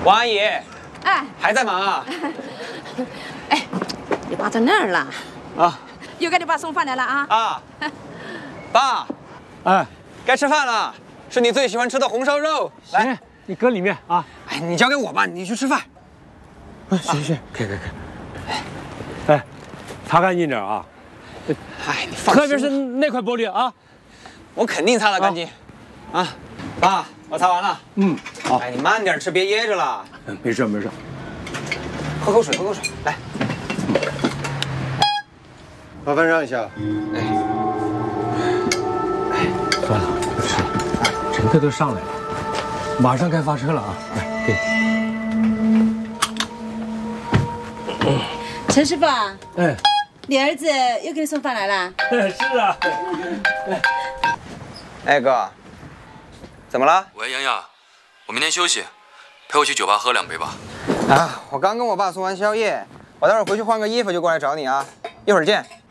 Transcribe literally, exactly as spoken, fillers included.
王阿姨， 哎， 还在忙啊？ 哎，你爸在哪儿了？ 啊， 又给你爸送饭来了啊？ 啊，爸， 哎， 该吃饭了，是你最喜欢吃的红烧肉。来， 你搁里面啊。 哎，你交给我吧，你去吃饭。 啊，行行，可以可以可以。哎，擦干净点啊。 哎，你放心， 特别是那块玻璃啊， 我肯定擦得干净。啊，爸，我擦完了。 嗯，好。 哎，你慢点吃，别噎着了。 嗯，没事没事。 喝口水，喝口水，来。 麻烦让一下。 哎， 哎，算了，不吃了。乘客都上来了，马上该发车了啊！来，给你。 陈师傅啊， 哎， 你儿子又给你送饭来了？ 是啊。 哎哥，怎么了？ 喂，洋洋，我明天休息，陪我去酒吧喝两杯吧。 啊，我刚跟我爸送完宵夜，我待会儿回去换个衣服就过来找你啊，一会儿见。